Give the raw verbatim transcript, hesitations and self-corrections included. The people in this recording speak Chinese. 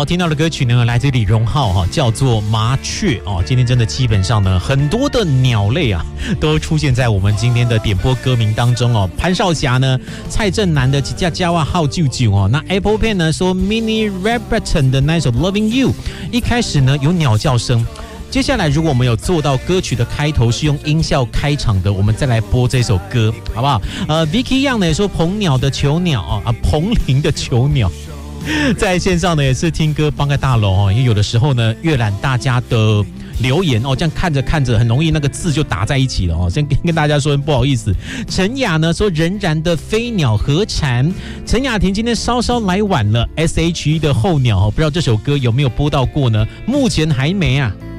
好，听到的歌曲呢，来自李荣浩哈，叫做《麻雀》哦。今天真的基本上呢，很多的鸟类啊，都出现在我们今天的点播歌名当中哦。潘少霞呢，蔡振南的《几家家哇好舅舅》哦。那 Apple Pen 呢说 Mini Rabbit 的那首《Loving You》，一开始呢有鸟叫声。接下来，如果我们有做到歌曲的开头是用音效开场的，我们再来播这首歌，好不好？呃 ，Vicky Young 呢也说鹏鸟的囚鸟啊，啊，鹏林的囚鸟，在线上呢也是听歌帮个大楼哦，因为有的时候呢阅览大家的留言哦，这样看着看着很容易那个字就打在一起了哦。先跟大家说不好意思。陈雅呢说仍然的飞鸟和蝉，陈雅婷今天稍稍来晚了。S H E 的候鸟哦，不知道这首歌有没有播到过呢？目前还没啊。